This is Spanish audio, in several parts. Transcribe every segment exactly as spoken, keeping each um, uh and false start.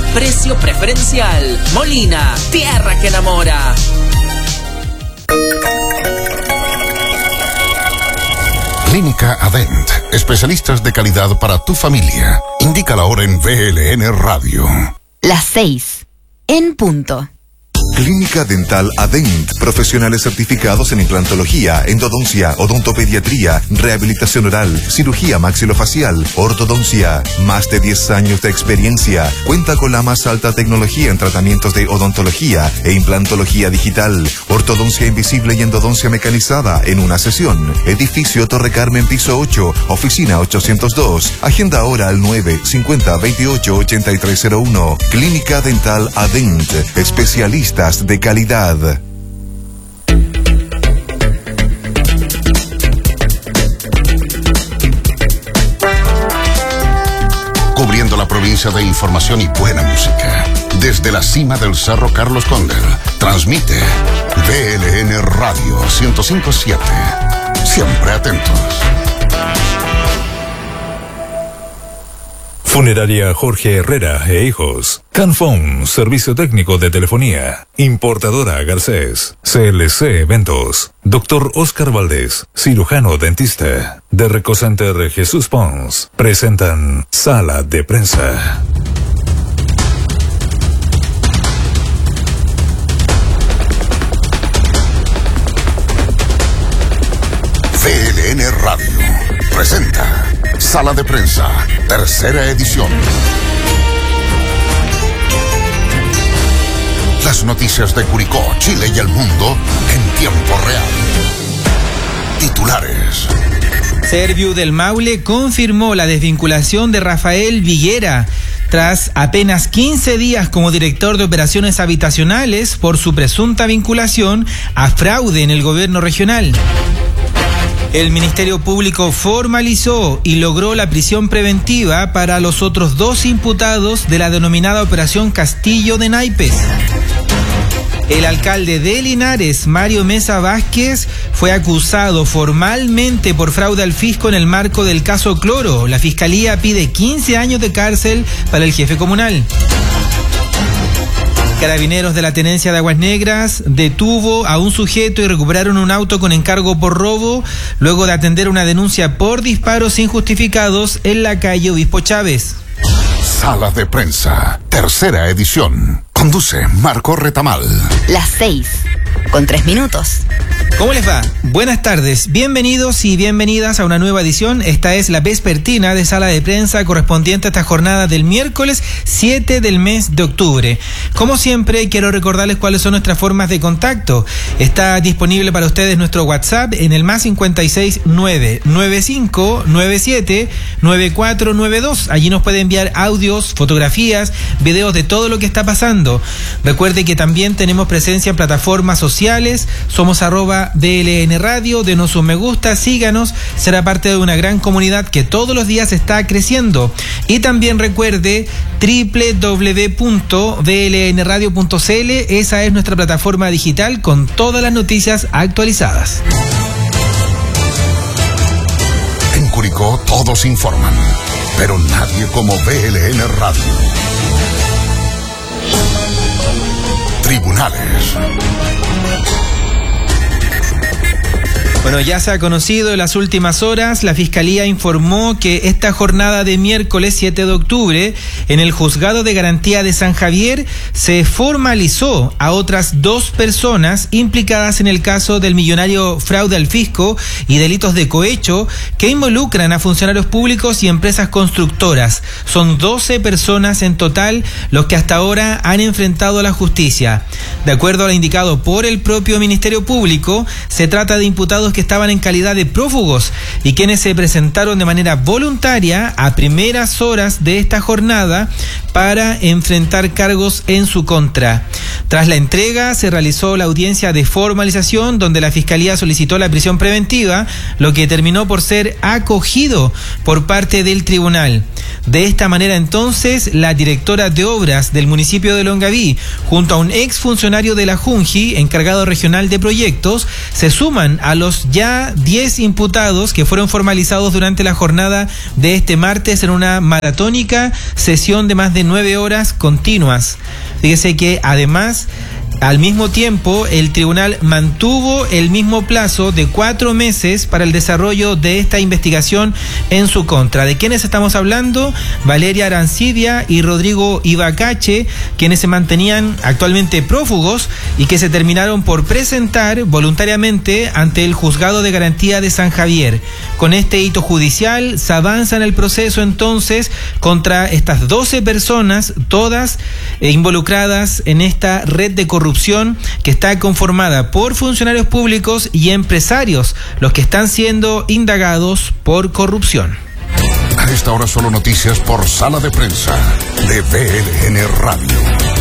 precio preferencial. Molina, tierra que enamora. Clínica Adent, especialistas de calidad para tu familia. Indica la hora en V L N Radio. Las seis, en punto. Clínica Dental Adent, profesionales certificados en implantología, endodoncia, odontopediatría, rehabilitación oral, cirugía maxilofacial, ortodoncia. Más de diez años de experiencia. Cuenta con la más alta tecnología en tratamientos de odontología e implantología digital, ortodoncia invisible y endodoncia mecanizada en una sesión. Edificio Torre Carmen, piso ocho, oficina ochocientos dos. Agenda ahora al nueve cincuenta veintiocho ochenta y tres cero uno. Clínica Dental Adent, especialistas de calidad. Cubriendo la provincia de información y buena música. Desde la cima del Cerro Carlos Condel, transmite V L N Radio ciento cinco punto siete. Siempre atentos. Funeraria Jorge Herrera e Hijos. Canfón, servicio técnico de telefonía. Importadora Garcés. C L C Eventos. Doctor Oscar Valdés, cirujano dentista. De Recocenter Jesús Pons. Presentan Sala de Prensa. V L N Radio presenta Sala de Prensa, tercera edición. Las noticias de Curicó, Chile y el mundo en tiempo real. Titulares. Serviu del Maule confirmó la desvinculación de Rafael Viguera tras apenas quince días como director de operaciones habitacionales por su presunta vinculación a fraude en el gobierno regional. El Ministerio Público formalizó y logró la prisión preventiva para los otros dos imputados de la denominada Operación Castillo de Naipes. El alcalde de Linares, Mario Mesa Vázquez, fue acusado formalmente por fraude al fisco en el marco del caso Cloro. La Fiscalía pide quince años de cárcel para el jefe comunal. Carabineros de la Tenencia de Aguas Negras detuvo a un sujeto y recuperaron un auto con encargo por robo luego de atender una denuncia por disparos injustificados en la calle Obispo Chávez. Sala de Prensa, tercera edición. Conduce Marco Retamal. Las seis, con tres minutos. ¿Cómo les va? Buenas tardes, bienvenidos y bienvenidas a una nueva edición. Esta es la vespertina de Sala de Prensa correspondiente a esta jornada del miércoles siete del mes de octubre. Como siempre, quiero recordarles cuáles son nuestras formas de contacto. Está disponible para ustedes nuestro WhatsApp en el más cincuenta y seis nueve nueve cinco nueve siete nueve cuatro nueve dos. Allí nos puede enviar audios, fotografías, videos de todo lo que está pasando. Recuerde que también tenemos presencia en plataformas sociales. Somos arroba V L N Radio, denos un me gusta, síganos, será parte de una gran comunidad que todos los días está creciendo. Y también recuerde doble u doble u doble u punto v l n radio punto c l, esa es nuestra plataforma digital con todas las noticias actualizadas. En Curicó todos informan, pero nadie como V L N Radio. Tribunales. Bueno, ya se ha conocido en las últimas horas, la Fiscalía informó que esta jornada de miércoles siete de octubre, en el Juzgado de Garantía de San Javier, se formalizó a otras dos personas implicadas en el caso del millonario fraude al fisco y delitos de cohecho que involucran a funcionarios públicos y empresas constructoras. Son doce personas en total los que hasta ahora han enfrentado a la justicia. De acuerdo a lo indicado por el propio Ministerio Público, se trata de imputados que estaban en calidad de prófugos y quienes se presentaron de manera voluntaria a primeras horas de esta jornada para enfrentar cargos en su contra. Tras la entrega se realizó la audiencia de formalización donde la Fiscalía solicitó la prisión preventiva, lo que terminó por ser acogido por parte del tribunal. De esta manera entonces la directora de obras del municipio de Longaví junto a un ex funcionario de la Junji, encargado regional de proyectos, se suman a los ya diez imputados que fueron formalizados durante la jornada de este martes en una maratónica sesión de más de nueve horas continuas. Fíjese que además, al mismo tiempo, el tribunal mantuvo el mismo plazo de cuatro meses para el desarrollo de esta investigación en su contra. ¿De quiénes estamos hablando? Valeria Arancibia y Rodrigo Ibacache, quienes se mantenían actualmente prófugos y que se terminaron por presentar voluntariamente ante el Juzgado de Garantía de San Javier. Con este hito judicial se avanza en el proceso entonces contra estas doce personas, todas eh, involucradas en esta red de corrupción que está conformada por funcionarios públicos y empresarios, los que están siendo indagados por corrupción. A esta hora solo noticias por Sala de Prensa de V L N Radio.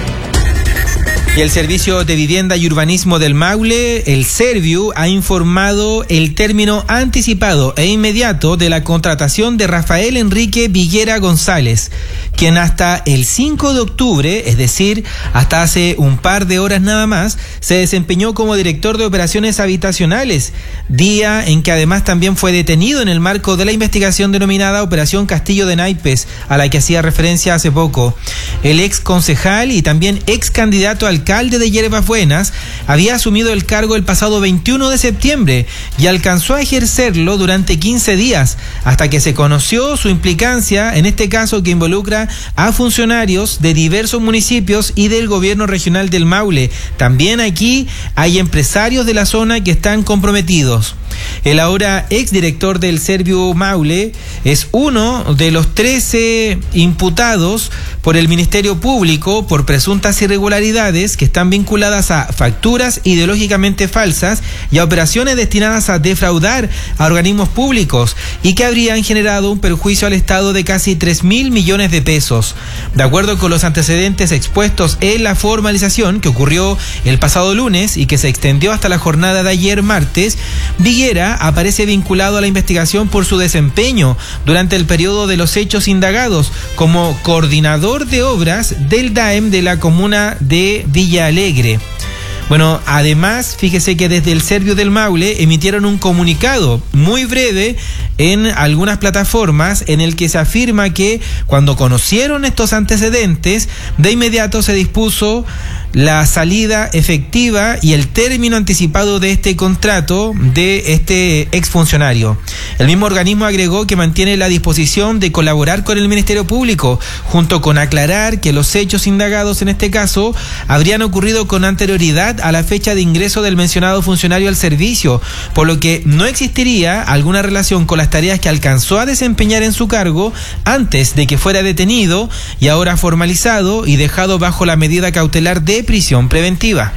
Y el Servicio de Vivienda y Urbanismo del Maule, el Serviu, ha informado el término anticipado e inmediato de la contratación de Rafael Enrique Villera González, quien hasta el cinco de octubre, es decir, hasta hace un par de horas nada más, se desempeñó como director de operaciones habitacionales, día en que además también fue detenido en el marco de la investigación denominada Operación Castillo de Naipes, a la que hacía referencia hace poco. El ex concejal y también ex candidato al alcalde de Hierbas Buenas había asumido el cargo el pasado veintiuno de septiembre y alcanzó a ejercerlo durante quince días, hasta que se conoció su implicancia en este caso que involucra a funcionarios de diversos municipios y del gobierno regional del Maule. También aquí hay empresarios de la zona que están comprometidos. El ahora exdirector del Serviu Maule es uno de los trece imputados por el Ministerio Público por presuntas irregularidades que están vinculadas a facturas ideológicamente falsas y a operaciones destinadas a defraudar a organismos públicos y que habrían generado un perjuicio al Estado de casi tres mil millones de pesos. De acuerdo con los antecedentes expuestos en la formalización que ocurrió el pasado lunes y que se extendió hasta la jornada de ayer martes, Villera aparece vinculado a la investigación por su desempeño durante el periodo de los hechos indagados como coordinador de obras del D A E M de la comuna de Villa Alegre. Bueno, además, fíjese que desde el Serviu del Maule emitieron un comunicado muy breve en algunas plataformas en el que se afirma que cuando conocieron estos antecedentes, de inmediato se dispuso la salida efectiva y el término anticipado de este contrato de este exfuncionario. El mismo organismo agregó que mantiene la disposición de colaborar con el Ministerio Público, junto con aclarar que los hechos indagados en este caso habrían ocurrido con anterioridad a la fecha de ingreso del mencionado funcionario al servicio, por lo que no existiría alguna relación con las tareas que alcanzó a desempeñar en su cargo antes de que fuera detenido y ahora formalizado y dejado bajo la medida cautelar de prisión preventiva.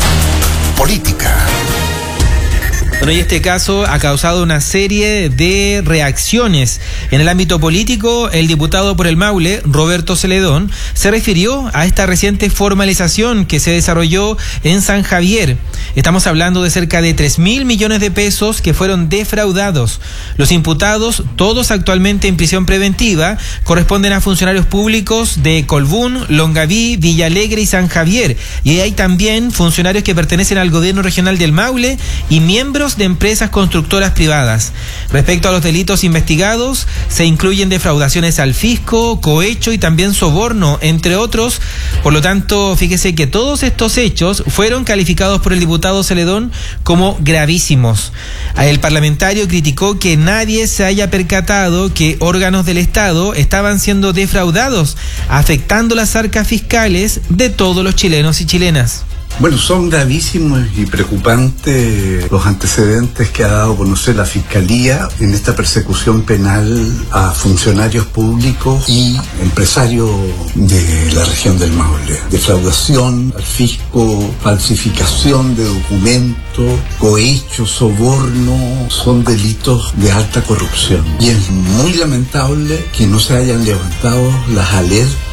Política. Bueno, y este caso ha causado una serie de reacciones. En el ámbito político, el diputado por el Maule, Roberto Celedón, se refirió a esta reciente formalización que se desarrolló en San Javier. Estamos hablando de cerca de tres mil millones de pesos que fueron defraudados. Los imputados, todos actualmente en prisión preventiva, corresponden a funcionarios públicos de Colbún, Longaví, Villa Alegre y San Javier. Y hay también funcionarios que pertenecen al gobierno regional del Maule y miembros de empresas constructoras privadas. Respecto a los delitos investigados, se incluyen defraudaciones al fisco, cohecho y también soborno, entre otros. Por lo tanto, fíjese que todos estos hechos fueron calificados por el diputado Celedón como gravísimos. El parlamentario criticó que nadie se haya percatado que órganos del Estado estaban siendo defraudados, afectando las arcas fiscales de todos los chilenos y chilenas. Bueno, son gravísimos y preocupantes los antecedentes que ha dado a conocer la Fiscalía en esta persecución penal a funcionarios públicos y empresarios de la región del Maule. Defraudación al fisco, falsificación de documentos, cohecho, soborno, son delitos de alta corrupción. Y es muy lamentable que no se hayan levantado las alertas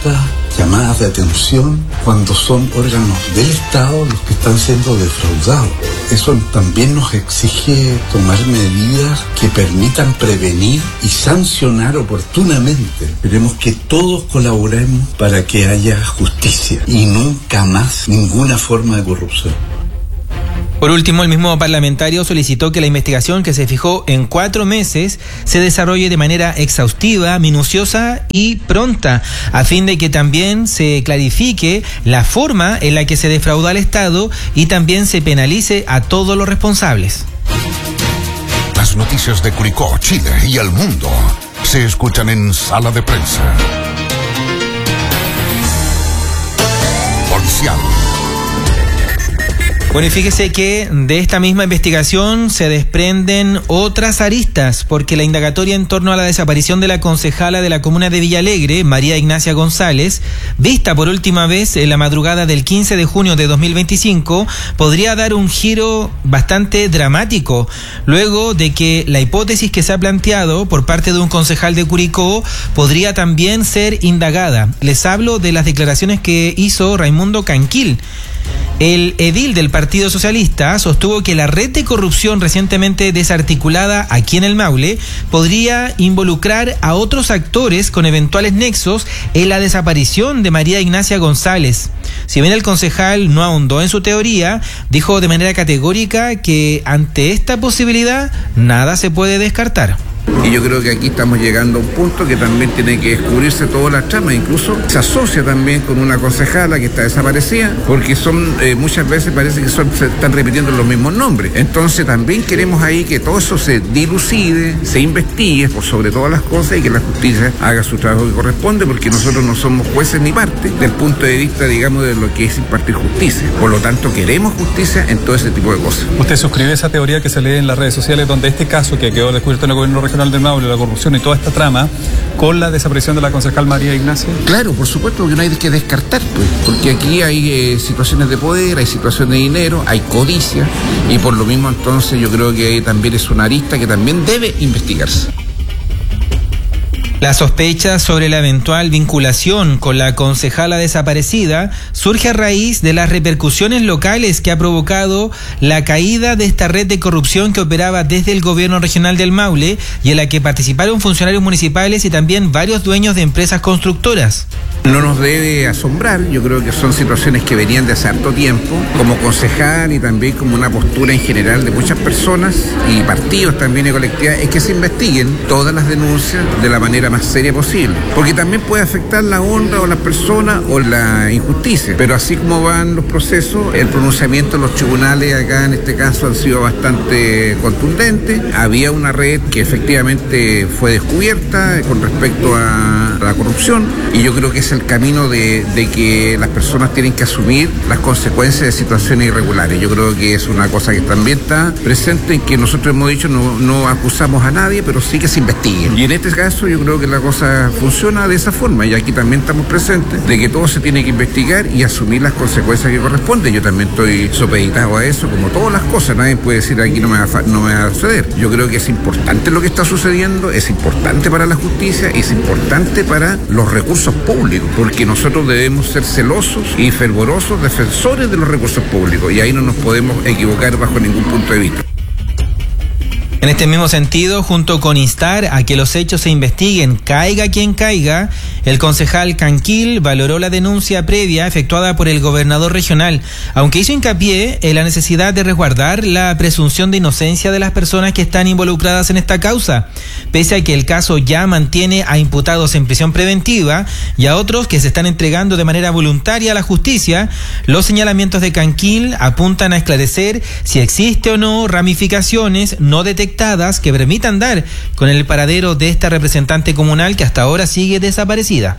llamadas de atención cuando son órganos del Estado los que están siendo defraudados. Eso también nos exige tomar medidas que permitan prevenir y sancionar oportunamente. Queremos que todos colaboremos para que haya justicia y nunca más ninguna forma de corrupción. Por último, el mismo parlamentario solicitó que la investigación, que se fijó en cuatro meses, se desarrolle de manera exhaustiva, minuciosa y pronta, a fin de que también se clarifique la forma en la que se defrauda al Estado y también se penalice a todos los responsables. Las noticias de Curicó, Chile y el mundo se escuchan en Sala de Prensa. Policial. Bueno, y fíjese que de esta misma investigación se desprenden otras aristas, porque la indagatoria en torno a la desaparición de la concejala de la comuna de Villalegre, María Ignacia González, vista por última vez en la madrugada del quince de junio de dos mil veinticinco, podría dar un giro bastante dramático, luego de que la hipótesis que se ha planteado por parte de un concejal de Curicó podría también ser indagada. Les hablo de las declaraciones que hizo Raimundo Canquil. El edil del Partido Socialista sostuvo que la red de corrupción recientemente desarticulada aquí en el Maule podría involucrar a otros actores con eventuales nexos en la desaparición de María Ignacia González. Si bien el concejal no ahondó en su teoría, dijo de manera categórica que ante esta posibilidad nada se puede descartar. Y yo creo que aquí estamos llegando a un punto que también tiene que descubrirse toda la trama, incluso se asocia también con una concejala que está desaparecida, porque son eh, muchas veces parece que son, se están repitiendo los mismos nombres. Entonces también queremos ahí que todo eso se dilucide, se investigue por sobre todas las cosas y que la justicia haga su trabajo que corresponde, porque nosotros no somos jueces ni parte del punto de vista, digamos, de lo que es impartir justicia. Por lo tanto, queremos justicia en todo ese tipo de cosas. ¿Usted suscribe esa teoría que se lee en las redes sociales, donde este caso que quedó descubierto en el gobierno regional del Maule, la corrupción y toda esta trama, con la desaparición de la concejal María Ignacia? Claro, por supuesto, que no hay que descartar, pues, porque aquí hay eh, situaciones de poder, hay situaciones de dinero, hay codicia, y por lo mismo entonces yo creo que también es una arista que también debe investigarse. La sospecha sobre la eventual vinculación con la concejala desaparecida surge a raíz de las repercusiones locales que ha provocado la caída de esta red de corrupción que operaba desde el gobierno regional del Maule y en la que participaron funcionarios municipales y también varios dueños de empresas constructoras. No nos debe asombrar, yo creo que son situaciones que venían de hace harto tiempo, como concejal y también como una postura en general de muchas personas y partidos también y colectividades, es que se investiguen todas las denuncias de la manera más seria posible, porque también puede afectar la honra o las personas o la injusticia, pero así como van los procesos, el pronunciamiento de los tribunales acá en este caso han sido bastante contundentes. Había una red que efectivamente fue descubierta con respecto a la corrupción y yo creo que es el camino de, de que las personas tienen que asumir las consecuencias de situaciones irregulares. Yo creo que es una cosa que también está presente, en que nosotros hemos dicho no, no acusamos a nadie, pero sí que se investiguen. Y en este caso yo creo que la cosa funciona de esa forma y aquí también estamos presentes de que todo se tiene que investigar y asumir las consecuencias que corresponden. Yo también estoy supeditado a eso, como todas las cosas. Nadie puede decir aquí no me va a, no me va a suceder. Yo creo que es importante lo que está sucediendo, es importante para la justicia, es importante para los recursos públicos, porque nosotros debemos ser celosos y fervorosos defensores de los recursos públicos y ahí no nos podemos equivocar bajo ningún punto de vista. En este mismo sentido, junto con instar a que los hechos se investiguen, caiga quien caiga, el concejal Canquil valoró la denuncia previa efectuada por el gobernador regional, aunque hizo hincapié en la necesidad de resguardar la presunción de inocencia de las personas que están involucradas en esta causa, pese a que el caso ya mantiene a imputados en prisión preventiva y a otros que se están entregando de manera voluntaria a la justicia. Los señalamientos de Canquil apuntan a esclarecer si existe o no ramificaciones no detectadas que permitan dar con el paradero de esta representante comunal que hasta ahora sigue desaparecida.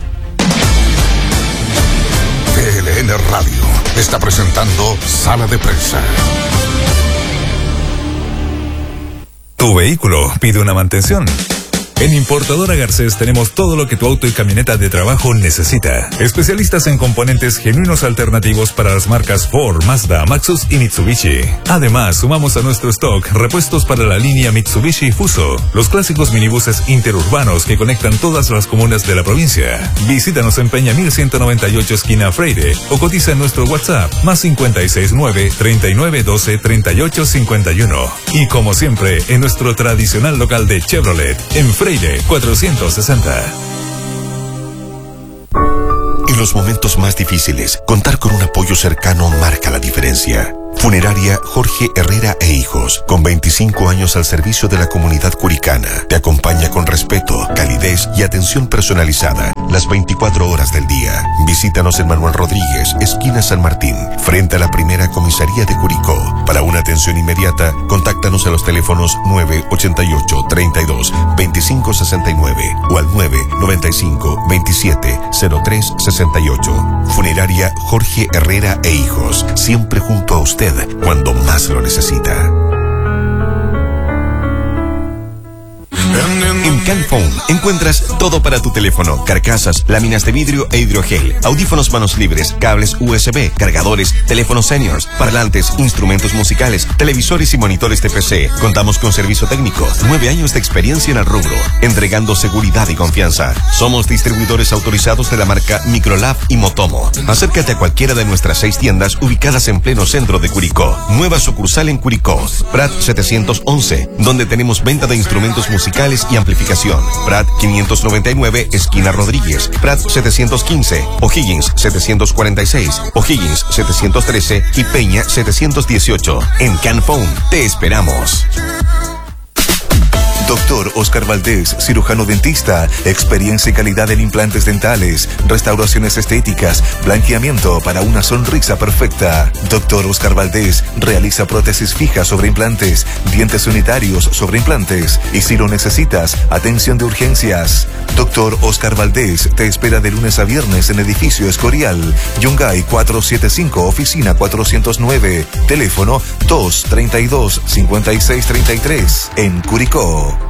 T L N Radio está presentando Sala de Prensa. Tu vehículo pide una mantención. En Importadora Garcés tenemos todo lo que tu auto y camioneta de trabajo necesita. Especialistas en componentes genuinos alternativos para las marcas Ford, Mazda, Maxus y Mitsubishi. Además, sumamos a nuestro stock repuestos para la línea Mitsubishi Fuso, los clásicos minibuses interurbanos que conectan todas las comunas de la provincia. Visítanos en Peña mil ciento noventa y ocho esquina Freire o cotiza en nuestro WhatsApp más cincuenta y seis nueve, treinta y nueve doce, treinta y ocho cincuenta y uno. Y como siempre, en nuestro tradicional local de Chevrolet, en Freire cuatrocientos sesenta. En los momentos más difíciles, contar con un apoyo cercano marca la diferencia. Funeraria Jorge Herrera e Hijos, con veinticinco años al servicio de la comunidad curicana, te acompaña con respeto, calidez y atención personalizada las veinticuatro horas del día. Visítanos en Manuel Rodríguez, esquina San Martín, frente a la primera comisaría de Curicó. Para una atención inmediata, contáctanos a los teléfonos nueve ochenta y ocho, treinta y dos, veinticinco sesenta y nueve o al nueve noventa y cinco, veintisiete, cero tres sesenta y ocho. Funeraria Jorge Herrera e Hijos, siempre junto a usted cuando más lo necesita. En Canphone encuentras todo para tu teléfono: carcasas, láminas de vidrio e hidrogel, audífonos manos libres, cables U S B, cargadores, teléfonos seniors, parlantes, instrumentos musicales, televisores y monitores de P C. Contamos con servicio técnico, nueve años de experiencia en el rubro, entregando seguridad y confianza. Somos distribuidores autorizados de la marca Microlab y Motomo. Acércate a cualquiera de nuestras seis tiendas ubicadas en pleno centro de Curicó. Nueva sucursal en Curicó, Prat setecientos once, donde tenemos venta de instrumentos musicales y amplificación. Prat quinientos noventa y nueve, esquina Rodríguez. Prat setecientos quince, O'Higgins setecientos cuarenta y seis, O'Higgins setecientos trece y Peña setecientos dieciocho. En Canphone te esperamos. Doctor Oscar Valdés, cirujano dentista, experiencia y calidad en implantes dentales, restauraciones estéticas, blanqueamiento para una sonrisa perfecta. Doctor Oscar Valdés realiza prótesis fijas sobre implantes, dientes unitarios sobre implantes y, si lo necesitas, atención de urgencias. Doctor Oscar Valdés te espera de lunes a viernes en edificio Escorial, Yungay cuatrocientos setenta y cinco, oficina cuatrocientos nueve, teléfono dos treinta y dos, cincuenta y seis treinta y tres, en Curicó.